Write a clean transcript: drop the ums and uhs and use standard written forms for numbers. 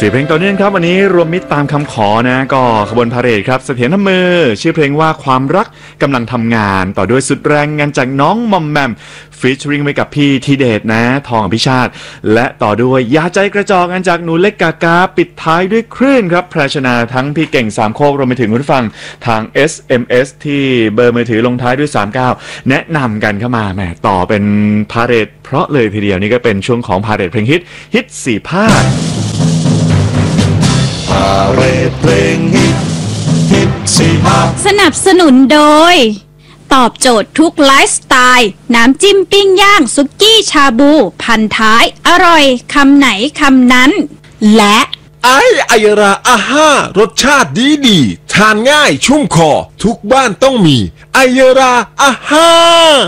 4 เพลงต่อเนื่องครับวันนี้รวมมิตรตามคำขอนะก็ขบวนพาเหรดครับเสถียรทำมือชื่อเพลงว่าความรักกำลังทำงานต่อด้วยสุดแรงงานจากน้องมอมแมมฟีเจอริงไว้กับพี่ทีเดชนะทองอภิชาติและต่อด้วยยาใจกระจอกงานจากหนูเล็กกากาปิดท้ายด้วยคลื่นครับแพรชนาทั้งพี่เก่งสามโคกรวมไปถึงคุณผู้ฟังทาง SMS ที่เบอร์มือถือลงท้ายด้วย39แนะนำกันเข้ามาแหมต่อเป็นพาเหรดเพราะเลยทีเดียวนี่ก็เป็นช่วงของพาเหรดเพลงฮิต4ภาคพาเหรดเพลงฮิต4ภาคสนับสนุนโดยตอบโจทย์ทุกไลฟ์สไตล์น้ำจิ้มปิ้งย่างซุกี้ชาบูพันท้ายอร่อยคำไหนคำนั้นและไอราอาห้ารสชาติดีทานง่ายชุ่มคอทุกบ้านต้องมีไอราอาห้า